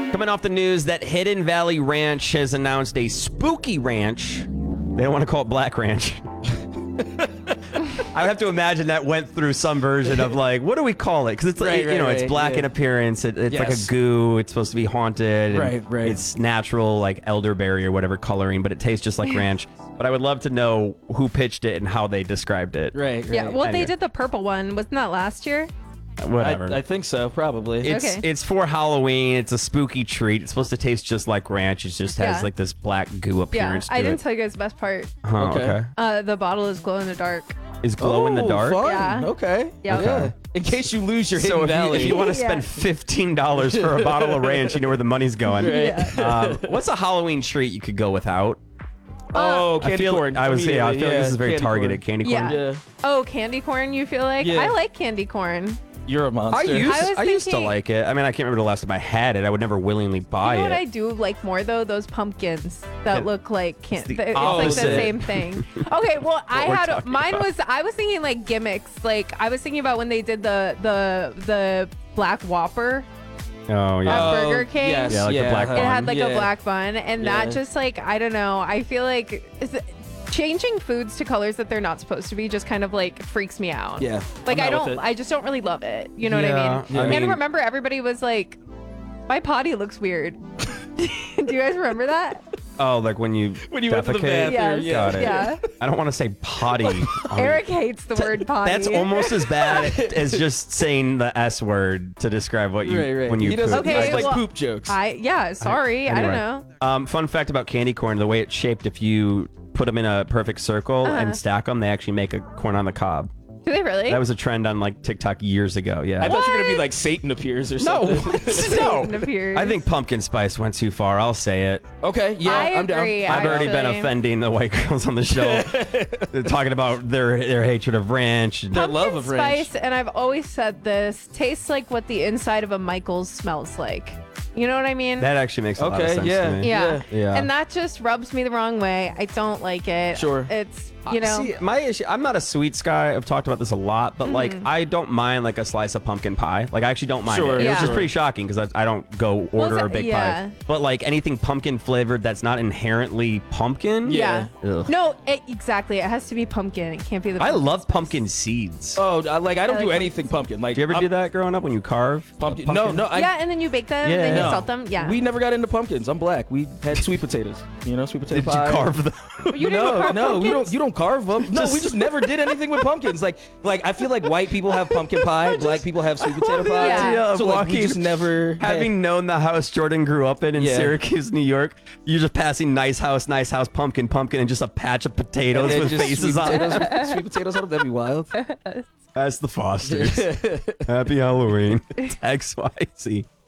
Coming off the news that Hidden Valley Ranch has announced a spooky ranch. They don't want to call it Black Ranch. I have to imagine that went through some version of like, what do we call it? Because it's like, it's black in appearance. It's like a goo. It's supposed to be haunted. And Right. It's natural, like elderberry or whatever coloring, but it tastes just like ranch. But I would love to know who pitched it and how they described it. Right. Yeah, well, Anyway. they did the purple one. Wasn't that last year? Whatever. I think so, probably. It's for Halloween. It's a spooky treat. It's supposed to taste just like ranch. It just has like this black goo Yeah, appearance to I it. didn't tell you guys the best part. Oh, okay. The bottle is glow in the dark. Is glow in the dark? Fun. Yeah. Okay. Yep. Yeah. In case you lose your So Hidden Valley. if you want to spend $15 for a bottle of ranch, you know where the money's going. Yeah. What's a Halloween treat you could go without? Oh, I candy feel corn. I was saying I feel like this is very candy targeted. corn. Candy corn. Yeah. Oh, candy corn, you feel like? Yeah. I like candy corn. You're a monster. I used to thinking- like it. I mean, I can't remember the last time I had it. I would never willingly buy You know what I it. do like more though? Those pumpkins that look like the it's like the opposite. same thing. Okay, well I we're had talking mine about. was I was thinking like gimmicks. Like I was thinking about when they did the Black Whopper Oh yeah. at Burger King. Yes, Yeah, like the black It bun. had like a Yeah. black bun, and Yeah. that just like I don't know. I feel like changing foods to colors that they're not supposed to be just kind of like freaks me out. Yeah. Like I'm I not with don't. it. I just don't really love it. You know what I Yeah, mean? I And mean- remember, everybody was like, "My potty looks weird." Do you guys remember that? Oh, like when you When you went to the defecate? bathroom. Yes. Got it. Yeah. I don't want to say potty. Eric hates the word potty. That's almost as bad as just saying the S word to describe what you Right. when you He doesn't poop. Okay, he does like well, poop jokes. Sorry. I don't Anyway. know. Fun fact about candy corn: the way it's shaped, if you put them in a perfect circle and stack them, they actually make a corn on the cob. Do they really? That was a trend on like TikTok years ago. Yeah. I thought you were gonna be like Satan appears or no, something. Satan appears. I think pumpkin spice went too far. I'll say it. Okay, yeah, I I'm down. agree. I've already been Actually. offending the white girls on the show, They're talking about their hatred of ranch. Their love of ranch. Spice, and I've always said this, tastes like what the inside of a Michael's smells like. You know what I mean? That actually makes a lot of Okay, sense yeah. to me. yeah. Yeah. And that just rubs me the wrong way. I don't like it. Sure. It's, you know. See, my issue, I'm not a sweets guy. I've talked about this a lot, but like I don't mind like a slice of pumpkin pie. Like I actually don't mind Sure, it. yeah. Which is pretty shocking because I don't go order so- a big yeah. pie. But like anything pumpkin flavored that's not inherently pumpkin. yeah. Ugh. No, exactly. It has to be pumpkin. It can't be the I pumpkin love spice. pumpkin seeds. Oh, I don't I do like anything pumpkin. Like, Do you ever I'm- do that growing up when you carve? Pumpkin? No. Yeah, and then you bake them, Yeah. and then you No. salt them. Yeah. We never got into pumpkins. I'm black. We had sweet potatoes. You know, sweet potato Did you pie. carve them? You didn't carve No, pumpkins? you don't carve them. No, we just never did anything with pumpkins. Like I feel like white people have pumpkin pie, black people have sweet potato pie. Yeah. idea of So like, we walking- just never Having known the house Jordan grew up in Yeah. Syracuse, New York, you're just passing nice house, pumpkin, and just a patch of potatoes with faces on it. Sweet potatoes on them. That'd be wild. That's the Fosters. Happy Halloween. XYZ.